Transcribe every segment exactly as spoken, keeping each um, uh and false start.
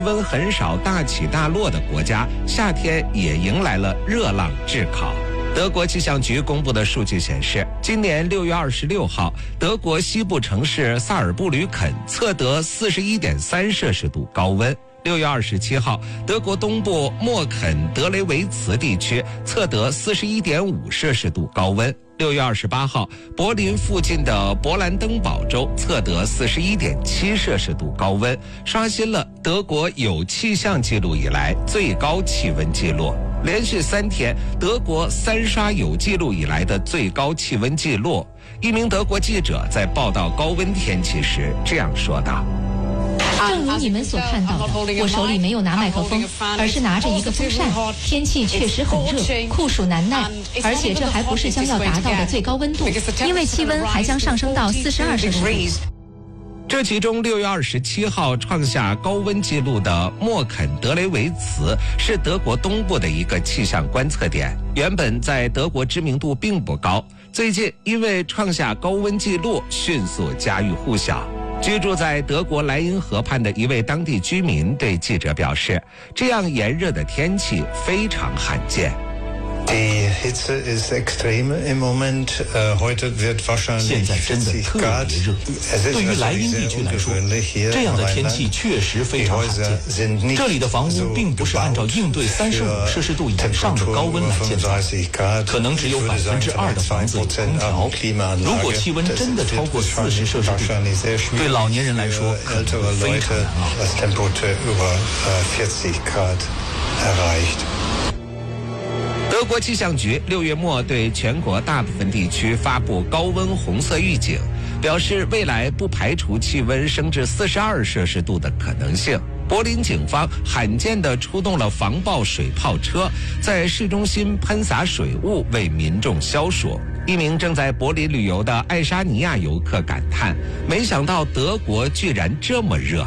温很少大起大落的国家，夏天也迎来了热浪炙烤。德国气象局公布的数据显示，今年六月二十六号，德国西部城市萨尔布吕肯测得 四十一点三摄氏度高温。六月二十七号，德国东部默肯德雷维茨地区测得 四十一点五摄氏度高温。六月二十八号，柏林附近的勃兰登堡州测得 四十一点七摄氏度高温，刷新了德国有气象记录以来最高气温记录。连续三天，德国三刷有记录以来的最高气温记录。一名德国记者在报道高温天气时这样说道： 正如你们所看到的，我手里没有拿麦克风，而是拿着一个风扇。天气确实很热，酷暑难耐，而且这还不是将要达到的最高温度，因为气温还将上升到四十二摄氏度。 这其中六月二十七号创下高温纪录的默肯德雷维茨是德国东部的一个气象观测点，原本在德国知名度并不高，最近因为创下高温纪录，迅速家喻户晓。居住在德国莱茵河畔的一位当地居民对记者表示，这样炎热的天气非常罕见。 现在真的特别热，对于莱茵地区来说，这样的天气确实非常罕见。这里的房屋并不是按照应对三十五摄氏度以上的高温来建造，可能只有百分之二的房子有空调。如果气温真的超过四十摄氏度，对老年人来说可能非常难熬。 德国气象局六月末对全国大部分地区发布高温红色预警，表示未来不排除气温升至四十二摄氏度的可能性。柏林警方罕见地出动了防爆水炮车，在市中心喷洒水雾为民众消暑。一名正在柏林旅游的爱沙尼亚游客感叹，没想到德国居然这么热。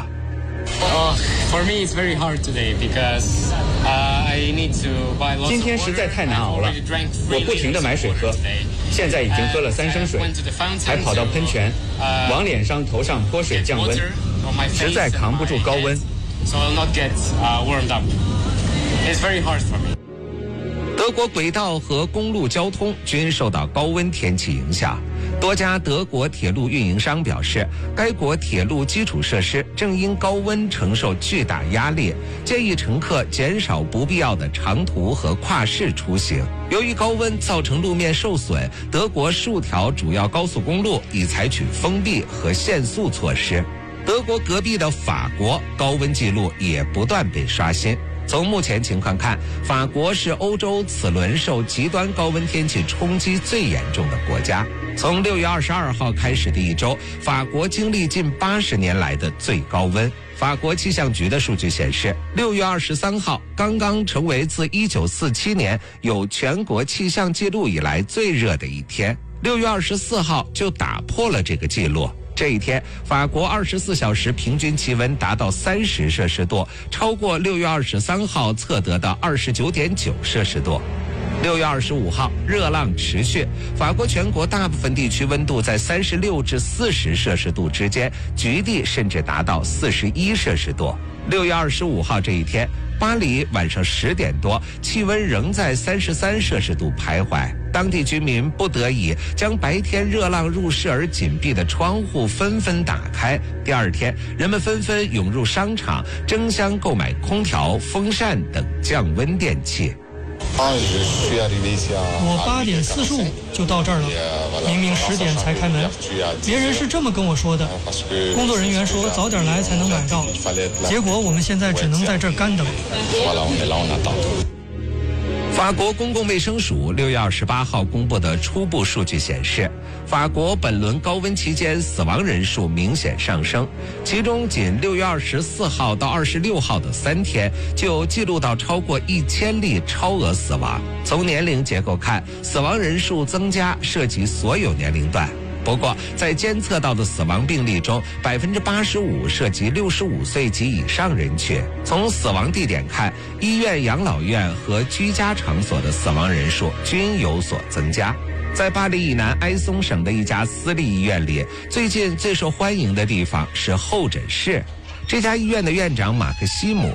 Uh, for me, it's very hard today because uh, I need to buy lots of water. 今天实在太难熬了，我不停地买水喝，现在已经喝了三升水，还跑到喷泉，往脸上、头上泼水降温，实在扛不住高温。 So I'll not get uh, warmed up. It's very hard for me. 德国轨道和公路交通均受到高温天气影响。多家德国铁路运营商表示，该国铁路基础设施正因高温承受巨大压力，建议乘客减少不必要的长途和跨市出行。由于高温造成路面受损，德国数条主要高速公路已采取封闭和限速措施。德国隔壁的法国高温记录也不断被刷新。从目前情况看，法国是欧洲此轮受极端高温天气冲击最严重的国家。从六月二十二号开始的一周，法国经历近八十年来的最高温。法国气象局的数据显示，六月二十三号刚刚成为自一九四七年有全国气象记录以来最热的一天。六月二十四号就打破了这个记录。这一天，法国二十四小时平均气温达到三十摄氏度，超过六月二十三号测得的二十九点九摄氏度。六月二十五号，热浪持续，法国全国大部分地区温度在三十六至四十摄氏度之间，局地甚至达到四十一摄氏度。六月二十五号这一天，巴黎晚上十点多，气温仍在三十三摄氏度徘徊。当地居民不得已将白天热浪入室而紧闭的窗户纷纷打开。第二天，人们纷纷涌入商场，争相购买空调、风扇等降温电器。 我八点四十五就到这儿了，明明十点才开门，别人是这么跟我说的。工作人员说早点来才能买到，结果我们现在只能在这儿干等。 法国公共卫生署六月二十八号公布的初步数据显示，法国本轮高温期间死亡人数明显上升，其中仅六月二十四号到二十六号的三天就记录到超过一千例超额死亡。从年龄结构看，死亡人数增加涉及所有年龄段。不过，在监测到的死亡病例中，百分之八十五涉及六十五岁及以上人群。从死亡地点看，医院、养老院和居家场所的死亡人数均有所增加。在巴黎以南埃松省的一家私立医院里，最近最受欢迎的地方是候诊室。 这家医院的院长马克西姆